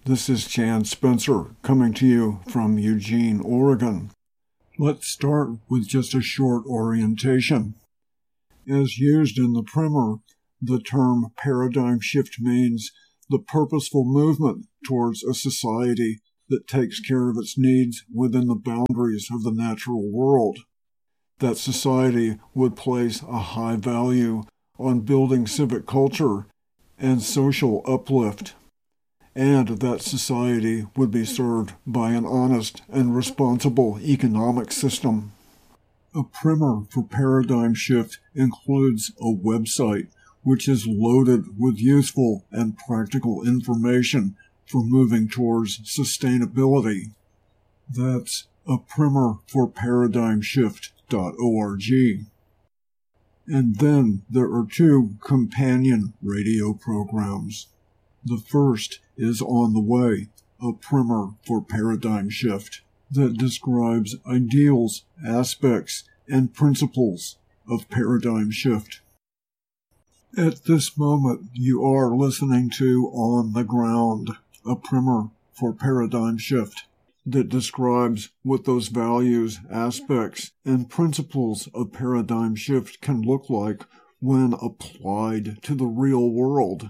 This is Chan Spencer coming to you from Eugene, Oregon. Let's start with just a short orientation. As used in the primer, the term paradigm shift means the purposeful movement towards a society that takes care of its needs within the boundaries of the natural world. That society would place a high value on building civic culture and social uplift, and that society would be served by an honest and responsible economic system. A primer for paradigm shift includes a website which is loaded with useful and practical information for moving towards sustainability. That's a primer for paradigmshift.org. And then there are two companion radio programs. The first is On the Way, a primer for paradigm shift that describes ideals, aspects, and principles of paradigm shift. At this moment, you are listening to On the Ground, a primer for paradigm shift that describes what those values, aspects, and principles of paradigm shift can look like when applied to the real world.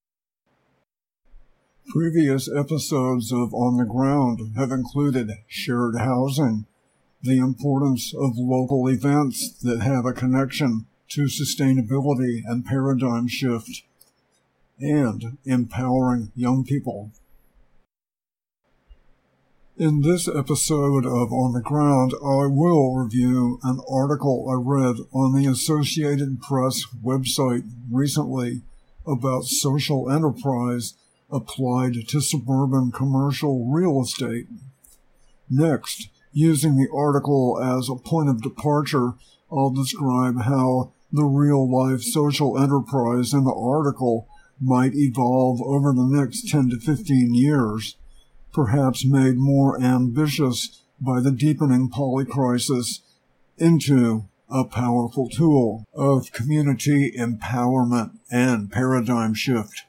Previous episodes of On the Ground have included shared housing, the importance of local events that have a connection to sustainability and paradigm shift, and empowering young people. In this episode of On the Ground, I will review an article I read on the Associated Press website recently about social enterprise applied to suburban commercial real estate. Next, using the article as a point of departure, I'll describe how the real-life social enterprise in the article might evolve over the next 10 to 15 years, perhaps made more ambitious by the deepening polycrisis, into a powerful tool of community empowerment and paradigm shift.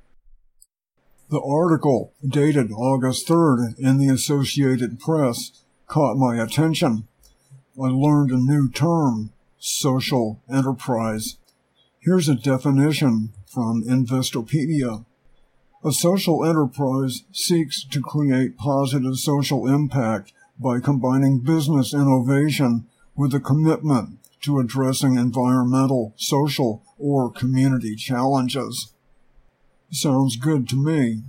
The article, dated August 3rd in the Associated Press, caught my attention. I learned a new term, social enterprise. Here's a definition from Investopedia. A social enterprise seeks to create positive social impact by combining business innovation with a commitment to addressing environmental, social, or community challenges. Sounds good to me.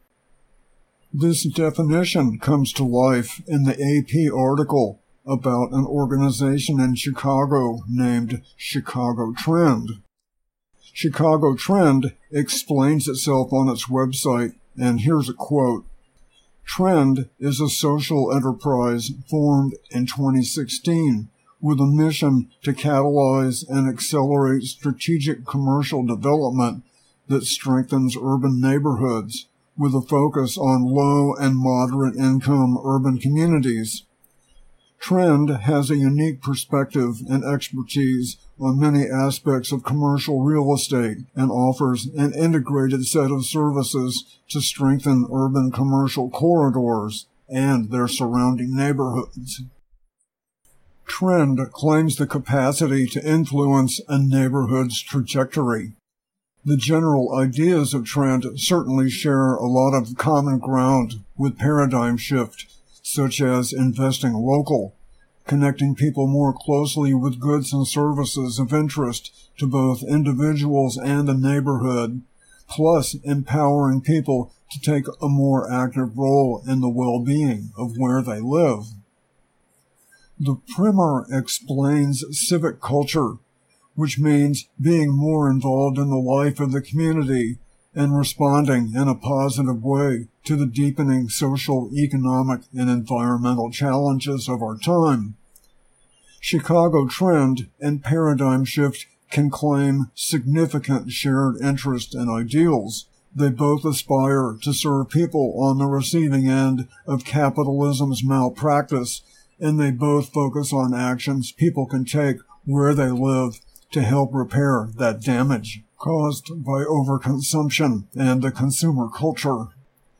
This definition comes to life in the AP article about an organization in Chicago named Chicago Trend. Chicago Trend explains itself on its website, and here's a quote. Trend is a social enterprise formed in 2016 with a mission to catalyze and accelerate strategic commercial development that strengthens urban neighborhoods with a focus on low and moderate income urban communities. Trend has a unique perspective and expertise on many aspects of commercial real estate and offers an integrated set of services to strengthen urban commercial corridors and their surrounding neighborhoods. Trend claims the capacity to influence a neighborhood's trajectory. The general ideas of Trend certainly share a lot of common ground with paradigm shift, such as investing local, connecting people more closely with goods and services of interest to both individuals and the neighborhood, plus empowering people to take a more active role in the well-being of where they live. The primer explains civic culture, which means being more involved in the life of the community and responding in a positive way to the deepening social, economic, and environmental challenges of our time. Chicago Trend and Paradigm Shift can claim significant shared interest and ideals. They both aspire to serve people on the receiving end of capitalism's malpractice, and they both focus on actions people can take where they live to help repair that damage caused by overconsumption and the consumer culture.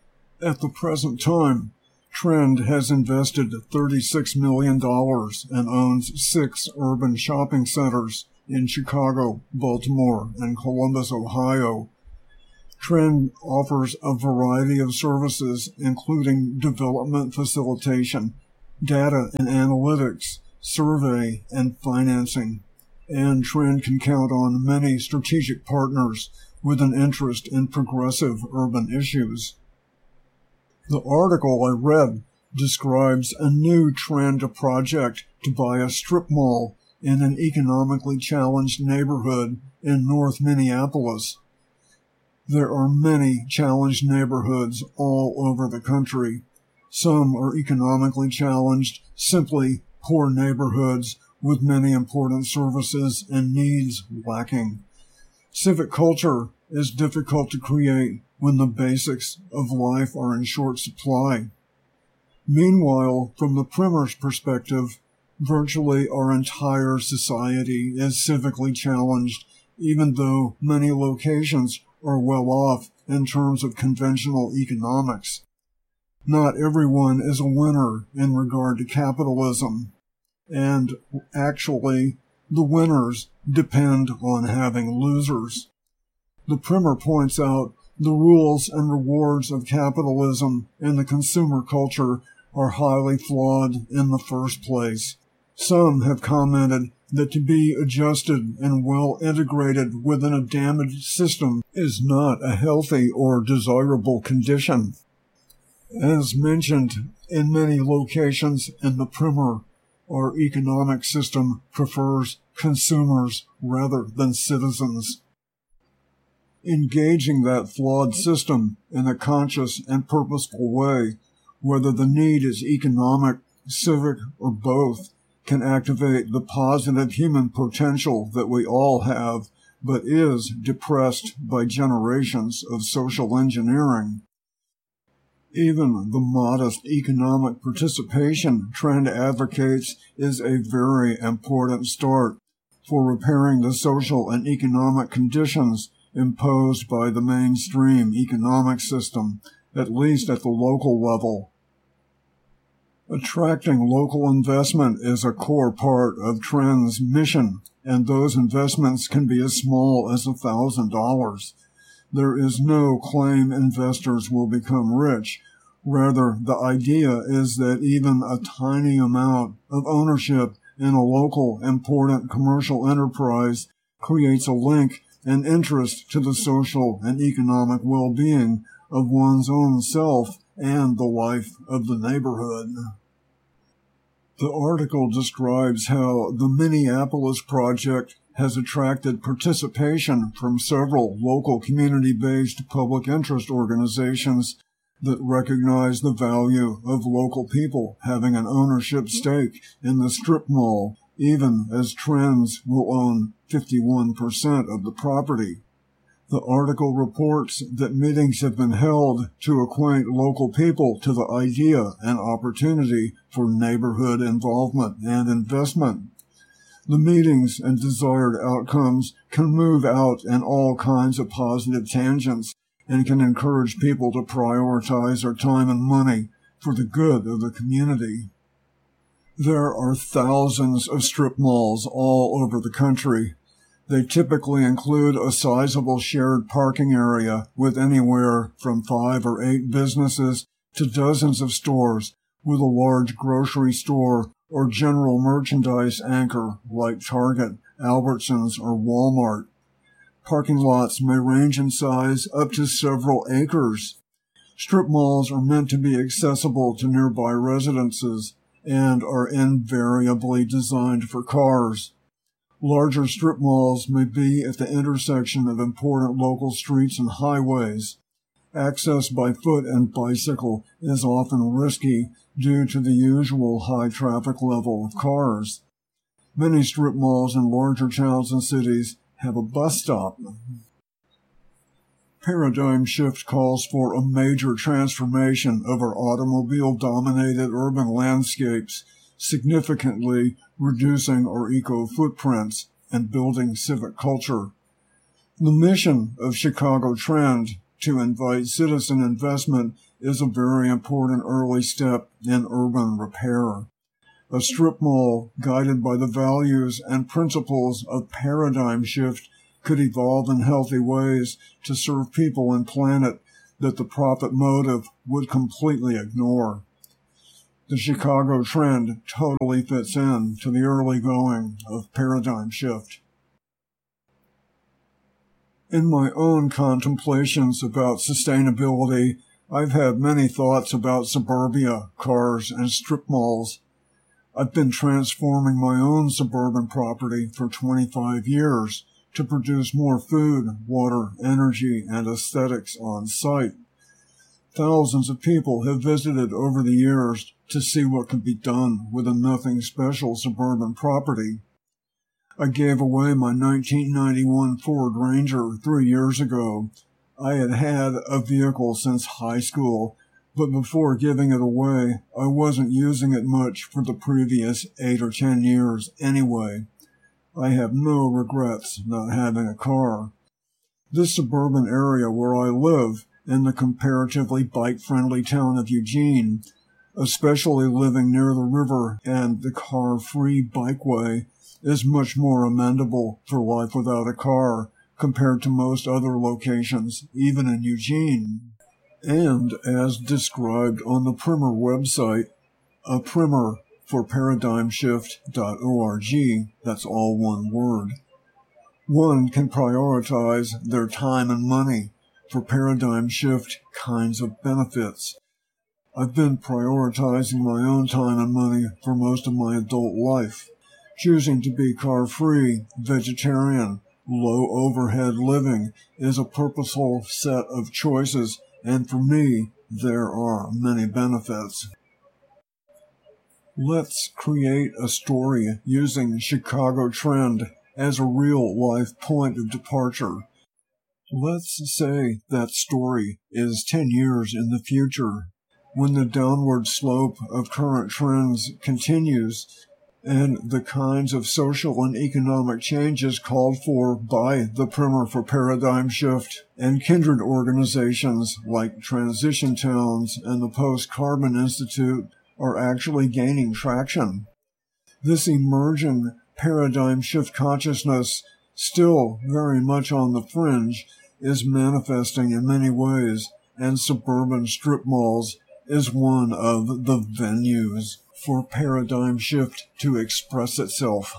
At the present time, Trend has invested $36 million and owns 6 urban shopping centers in Chicago, Baltimore, and Columbus, Ohio. Trend offers a variety of services, including development facilitation, data and analytics, survey, and financing. And Trend can count on many strategic partners with an interest in progressive urban issues. The article I read describes a new Trend project to buy a strip mall in an economically challenged neighborhood in North Minneapolis. There are many challenged neighborhoods all over the country. Some are economically challenged, simply poor neighborhoods with many important services and needs lacking. Civic culture is difficult to create when the basics of life are in short supply. Meanwhile, from the Primer's perspective, virtually our entire society is civically challenged, even though many locations are well off in terms of conventional economics. Not everyone is a winner in regard to capitalism, and actually, the winners depend on having losers. The Primer points out the rules and rewards of capitalism and the consumer culture are highly flawed in the first place. Some have commented that to be adjusted and well integrated within a damaged system is not a healthy or desirable condition. As mentioned, in many locations in the Primer, our economic system prefers consumers rather than citizens. Engaging that flawed system in a conscious and purposeful way, whether the need is economic, civic, or both, can activate the positive human potential that we all have, but is depressed by generations of social engineering. Even the modest economic participation Trend advocates is a very important start for repairing the social and economic conditions imposed by the mainstream economic system, at least at the local level. Attracting local investment is a core part of Trend's mission, and those investments can be as small as $1,000. There is no claim investors will become rich. Rather, the idea is that even a tiny amount of ownership in a local important commercial enterprise creates a link and interest to the social and economic well-being of one's own self and the life of the neighborhood. The article describes how the Minneapolis project has attracted participation from several local community-based public interest organizations that recognize the value of local people having an ownership stake in the strip mall, even as Trends will own 51% of the property. The article reports that meetings have been held to acquaint local people to the idea and opportunity for neighborhood involvement and investment. The meetings and desired outcomes can move out in all kinds of positive tangents and can encourage people to prioritize their time and money for the good of the community. There are thousands of strip malls all over the country. They typically include a sizable shared parking area with anywhere from 5 or 8 businesses to dozens of stores with a large grocery store or general merchandise anchor like Target, Albertsons, or Walmart. Parking lots may range in size up to several acres. Strip malls are meant to be accessible to nearby residences and are invariably designed for cars. Larger strip malls may be at the intersection of important local streets and highways. Access by foot and bicycle is often risky due to the usual high traffic level of cars. Many strip malls in larger towns and cities have a bus stop. Paradigm shift calls for a major transformation of our automobile-dominated urban landscapes, significantly reducing our eco-footprints and building civic culture. The mission of Chicago Trend to invite citizen investment is a very important early step in urban repair. A strip mall guided by the values and principles of paradigm shift could evolve in healthy ways to serve people and planet that the profit motive would completely ignore. The Chicago trend totally fits in to the early going of paradigm shift. In my own contemplations about sustainability, I've had many thoughts about suburbia, cars, and strip malls. I've been transforming my own suburban property for 25 years to produce more food, water, energy, and aesthetics on site. Thousands of people have visited over the years to see what can be done with a nothing special suburban property. I gave away my 1991 Ford Ranger 3 years ago. I had had a vehicle since high school, but before giving it away, I wasn't using it much for the previous 8 or 10 years anyway. I have no regrets not having a car. This suburban area where I live, in the comparatively bike-friendly town of Eugene, especially living near the river and the car-free bikeway, is much more amenable for life without a car compared to most other locations, even in Eugene. And as described on the Primer website, a primer for paradigmshift.org, that's all one word, one can prioritize their time and money for paradigm shift kinds of benefits. I've been prioritizing my own time and money for most of my adult life, choosing to be car-free, vegetarian, low-overhead living is a purposeful set of choices, and for me, there are many benefits. Let's create a story using Chicago Trend as a real-life point of departure. Let's say that story is 10 years in the future, when the downward slope of current trends continues and the kinds of social and economic changes called for by the Primer for Paradigm Shift and kindred organizations like Transition Towns and the Post-Carbon Institute are actually gaining traction. This emerging paradigm shift consciousness, still very much on the fringe, is manifesting in many ways, and suburban strip malls is one of the venues for paradigm shift to express itself.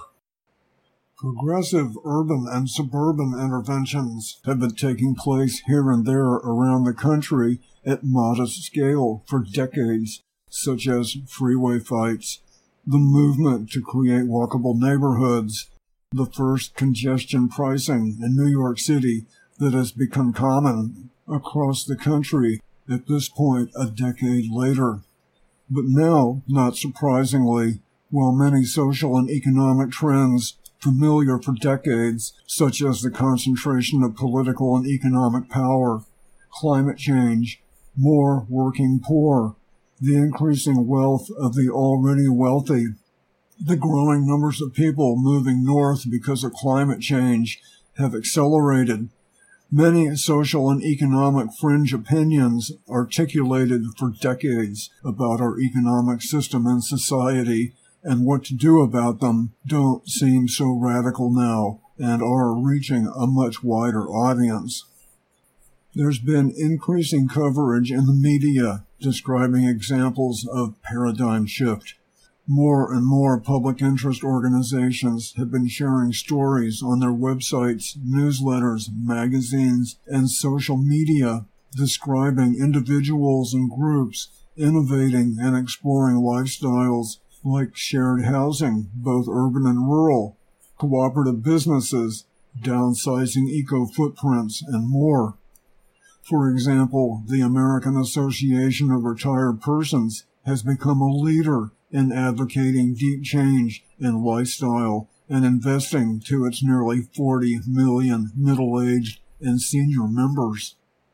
Progressive urban and suburban interventions have been taking place here and there around the country at modest scale for decades, such as freeway fights, the movement to create walkable neighborhoods, the first congestion pricing in New York City that has become common across the country at this point a decade later. But now, not surprisingly, while many social and economic trends familiar for decades, such as the concentration of political and economic power, climate change, more working poor, the increasing wealth of the already wealthy, the growing numbers of people moving north because of climate change have accelerated. Many social and economic fringe opinions articulated for decades about our economic system and society and what to do about them don't seem so radical now and are reaching a much wider audience. There's been increasing coverage in the media describing examples of paradigm shift. More and more public interest organizations have been sharing stories on their websites, newsletters, magazines, and social media describing individuals and groups innovating and exploring lifestyles like shared housing, both urban and rural, cooperative businesses, downsizing eco-footprints, and more. For example, the American Association of Retired Persons has become a leader in advocating deep change in lifestyle and investing to its nearly 40 million middle-aged and senior members.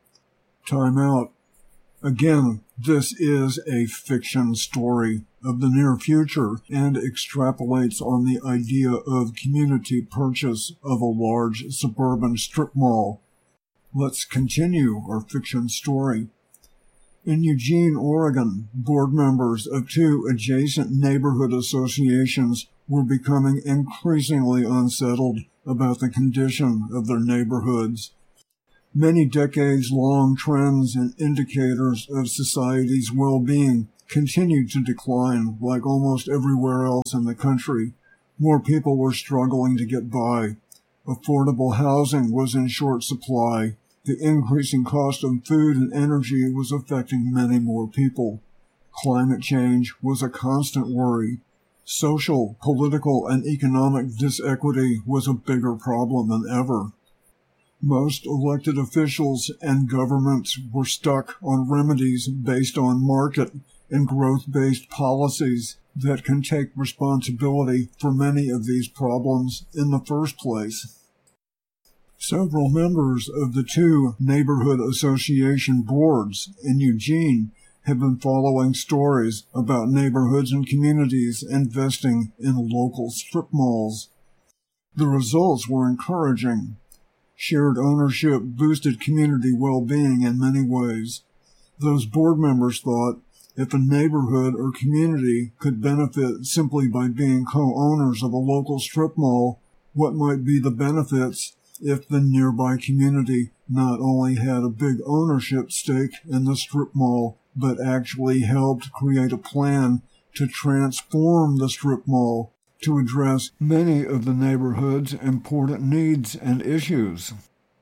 Time out. Again, this is a fiction story of the near future and extrapolates on the idea of community purchase of a large suburban strip mall. Let's continue our fiction story. In Eugene, Oregon, board members of two adjacent neighborhood associations were becoming increasingly unsettled about the condition of their neighborhoods. Many decades-long trends and indicators of society's well-being continued to decline like almost everywhere else in the country. More people were struggling to get by. Affordable housing was in short supply. The increasing cost of food and energy was affecting many more people. Climate change was a constant worry. Social, political, and economic disequity was a bigger problem than ever. Most elected officials and governments were stuck on remedies based on market and growth-based policies that can take responsibility for many of these problems in the first place. Several members of the two neighborhood association boards in Eugene have been following stories about neighborhoods and communities investing in local strip malls. The results were encouraging. Shared ownership boosted community well-being in many ways. Those board members thought if a neighborhood or community could benefit simply by being co-owners of a local strip mall, what might be the benefits if the nearby community not only had a big ownership stake in the strip mall, but actually helped create a plan to transform the strip mall to address many of the neighborhood's important needs and issues.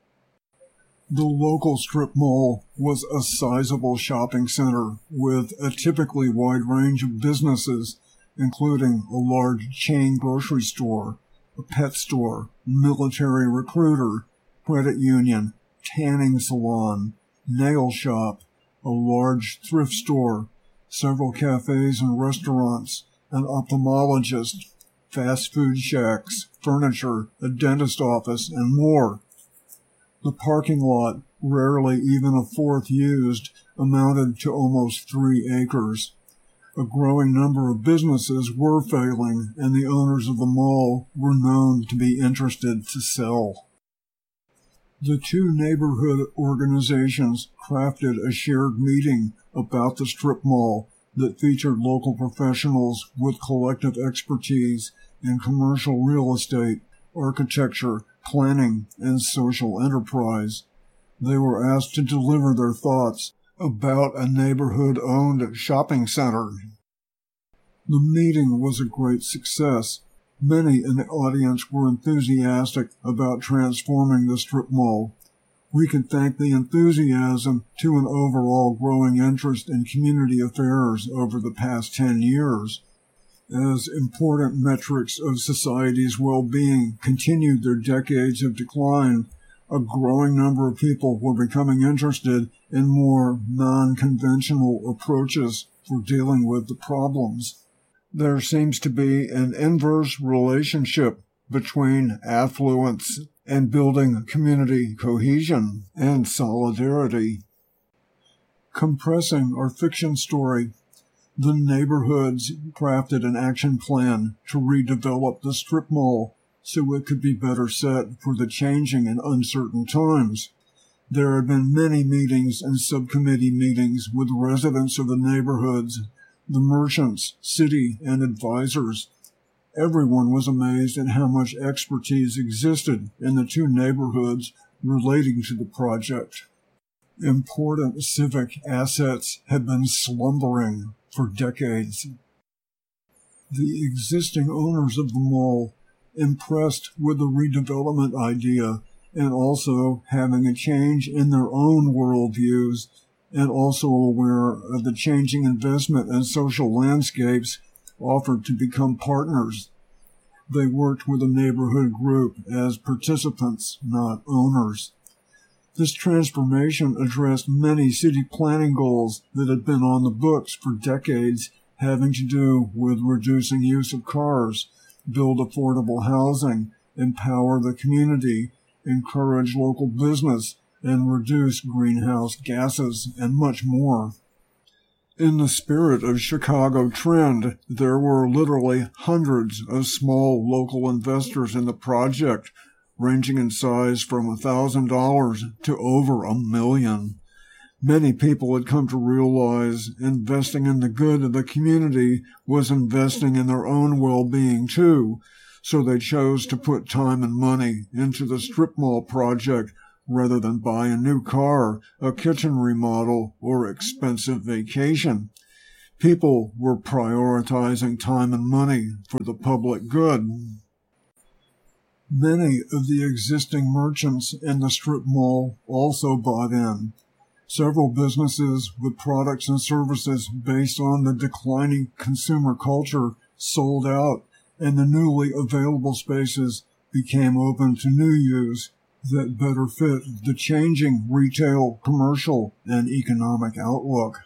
The local strip mall was a sizable shopping center with a typically wide range of businesses, including a large chain grocery store, a pet store, military recruiter, credit union, tanning salon, nail shop, a large thrift store, several cafes and restaurants, an ophthalmologist, fast food shacks, furniture, a dentist office, and more. The parking lot, rarely even a fourth used, amounted to almost 3 acres. A growing number of businesses were failing, and the owners of the mall were known to be interested to sell. The two neighborhood organizations crafted a shared meeting about the strip mall that featured local professionals with collective expertise in commercial real estate, architecture, planning, and social enterprise. They were asked to deliver their thoughts about a neighborhood-owned shopping center. The meeting was a great success. Many in the audience were enthusiastic about transforming the strip mall. We can thank the enthusiasm to an overall growing interest in community affairs over the past 10 years. As important metrics of society's well-being continued their decades of decline, a growing number of people were becoming interested in more non-conventional approaches for dealing with the problems. There seems to be an inverse relationship between affluence and building community cohesion and solidarity. Compressing our fiction story, the neighborhoods crafted an action plan to redevelop the strip mall so it could be better set for the changing and uncertain times. There had been many meetings and subcommittee meetings with residents of the neighborhoods, the merchants, city, and advisors. Everyone was amazed at how much expertise existed in the two neighborhoods relating to the project. Important civic assets had been slumbering for decades. The existing owners of the mall, impressed with the redevelopment idea and also having a change in their own worldviews, and also aware of the changing investment and social landscapes, offered to become partners. They worked with a neighborhood group as participants, not owners. This transformation addressed many city planning goals that had been on the books for decades, having to do with reducing use of cars, build affordable housing, empower the community, encourage local business, and reduce greenhouse gases, and much more. In the spirit of Chicago trend, there were literally hundreds of small local investors in the project, ranging in size from $1,000 to over $1 million. Many people had come to realize investing in the good of the community was investing in their own well-being too, so they chose to put time and money into the strip mall project rather than buy a new car, a kitchen remodel, or expensive vacation. People were prioritizing time and money for the public good. Many of the existing merchants in the strip mall also bought in. Several businesses with products and services based on the declining consumer culture sold out, and the newly available spaces became open to new use that better fit the changing retail, commercial, and economic outlook.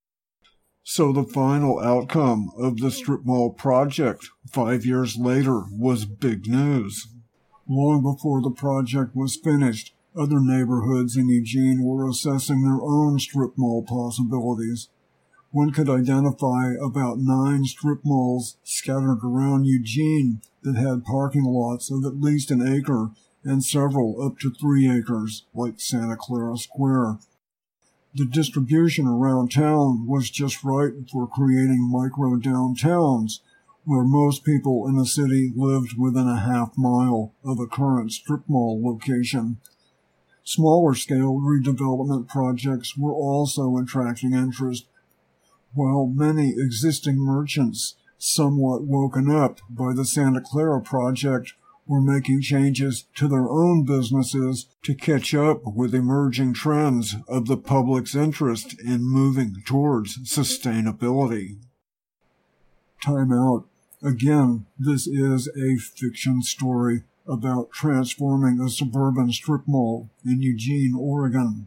So the final outcome of the strip mall project 5 years later was big news. Long before the project was finished, other neighborhoods in Eugene were assessing their own strip mall possibilities. One could identify about 9 strip malls scattered around Eugene that had parking lots of at least an acre and several up to 3 acres, like Santa Clara Square. The distribution around town was just right for creating micro downtowns, where most people in the city lived within a half mile of a current strip mall location. Smaller-scale redevelopment projects were also attracting interest, while many existing merchants, somewhat woken up by the Santa Clara project, were making changes to their own businesses to catch up with emerging trends of the public's interest in moving towards sustainability. Time out. Again, this is a fiction story about transforming a suburban strip mall in Eugene, Oregon.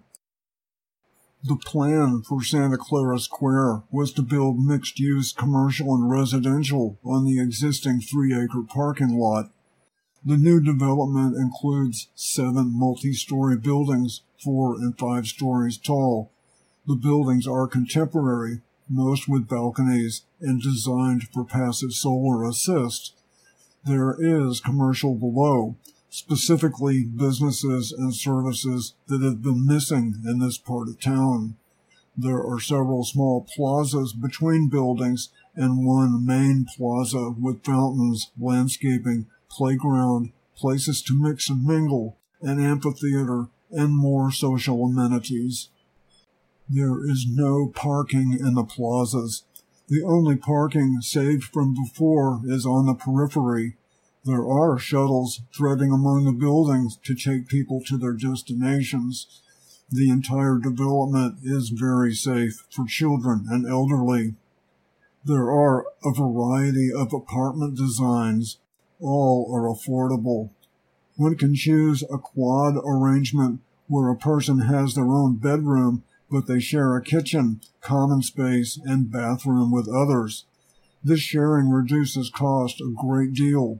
The plan for Santa Clara Square was to build mixed-use commercial and residential on the existing 3-acre parking lot. The new development includes 7 multi-story buildings, 4 and 5 stories tall. The buildings are contemporary, most with balconies, and designed for passive solar assist. There is commercial below, specifically businesses and services that have been missing in this part of town. There are several small plazas between buildings and one main plaza with fountains, landscaping, playground, places to mix and mingle, an amphitheater, and more social amenities. There is no parking in the plazas. The only parking saved from before is on the periphery. There are shuttles threading among the buildings to take people to their destinations. The entire development is very safe for children and elderly. There are a variety of apartment designs. All are affordable. One can choose a quad arrangement where a person has their own bedroom, but they share a kitchen, common space, and bathroom with others. This sharing reduces cost a great deal,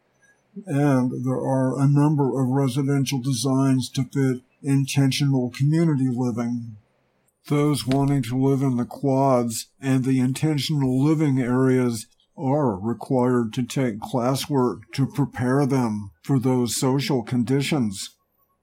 and there are a number of residential designs to fit intentional community living. Those wanting to live in the quads and the intentional living areas are required to take classwork to prepare them for those social conditions.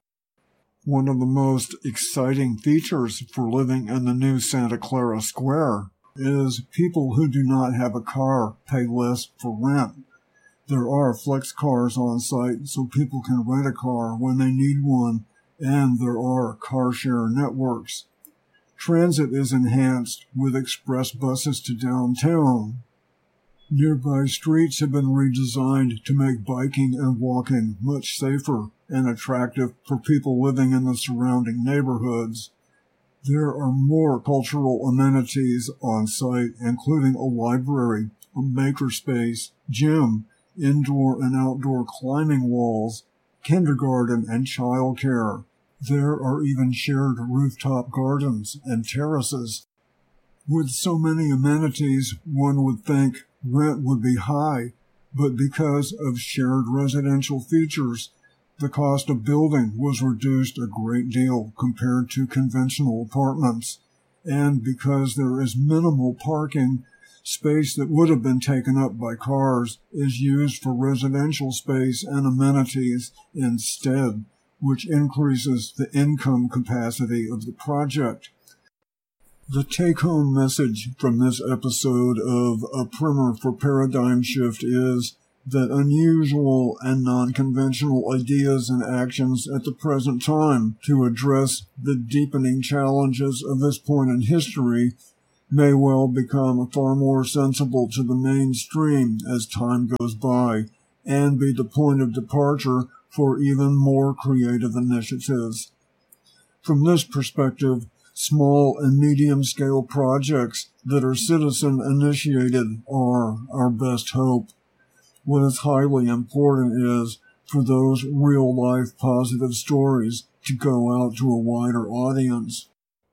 One of the most exciting features for living in the new Santa Clara Square is people who do not have a car pay less for rent. There are flex cars on site so people can rent a car when they need one, and there are car share networks. Transit is enhanced with express buses to downtown. Nearby streets have been redesigned to make biking and walking much safer and attractive for people living in the surrounding neighborhoods. There are more cultural amenities on site, including a library, a makerspace, gym, indoor and outdoor climbing walls, kindergarten and childcare. There are even shared rooftop gardens and terraces. With so many amenities, one would think rent would be high, but because of shared residential features, the cost of building was reduced a great deal compared to conventional apartments, and because there is minimal parking, space that would have been taken up by cars is used for residential space and amenities instead, which increases the income capacity of the project. The take-home message from this episode of A Primer for Paradigm Shift is that unusual and non-conventional ideas and actions at the present time to address the deepening challenges of this point in history may well become far more sensible to the mainstream as time goes by and be the point of departure for even more creative initiatives. From this perspective, small and medium-scale projects that are citizen-initiated are our best hope. What is highly important is for those real-life positive stories to go out to a wider audience.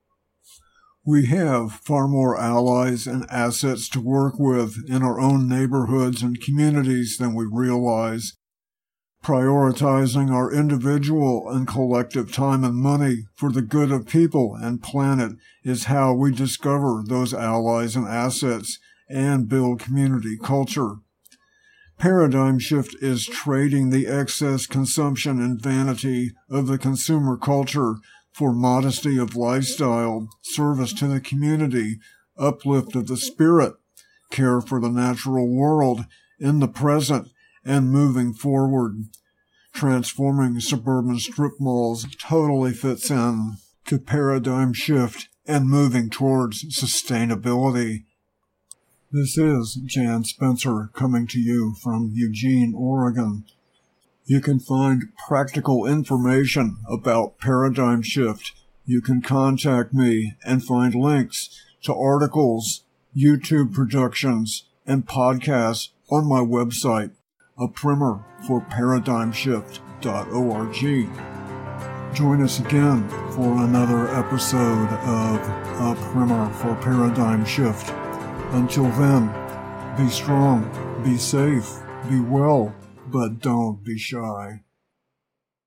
We have far more allies and assets to work with in our own neighborhoods and communities than we realize. Prioritizing our individual and collective time and money for the good of people and planet is how we discover those allies and assets and build community culture. Paradigm shift is trading the excess consumption and vanity of the consumer culture for modesty of lifestyle, service to the community, uplift of the spirit, care for the natural world in the present, and moving forward. Transforming suburban strip malls totally fits in to paradigm shift and moving towards sustainability. This is Jan Spencer coming to you from Eugene, Oregon. You can find practical information about paradigm shift. You can contact me and find links to articles, YouTube productions, and podcasts on my website, A Primer for ParadigmShift.org. Join us again for another episode of A Primer for Paradigm Shift. Until then, be strong, be safe, be well, but don't be shy.